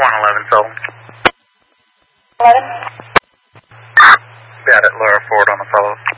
111 Sullivan. 11? Got it, Laura Ford on the follow-up.